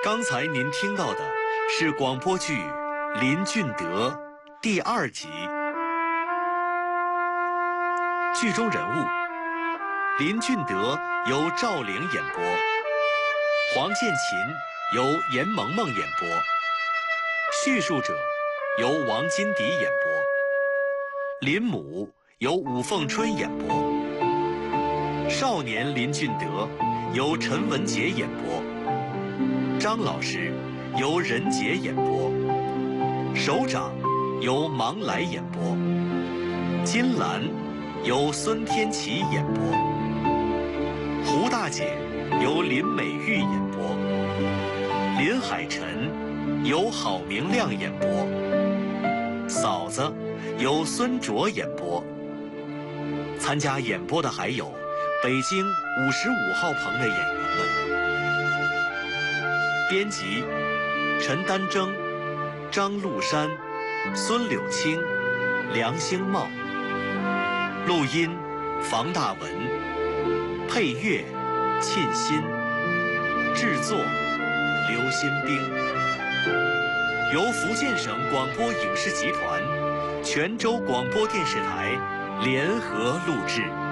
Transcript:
刚才您听到的是广播剧《林俊德》第2集。剧中人物林俊德由赵玲演播，黄建琴由严萌萌演播，叙述者由王金迪演播，林母由武凤春演播，少年林俊德由陈文杰演播，张老师由任杰演播，首长由芒来演播，金兰由孙天琪演播，胡大姐由林美玉演播，林海晨由郝明亮演播，嫂子由孙卓演播。参加演播的还有北京55号棚的演员们。编辑陈丹征、张禄山、孙柳青、梁兴茂。录音房大文，配乐沁心，制作刘新兵。由福建省广播影视集团、泉州广播电视台联合录制。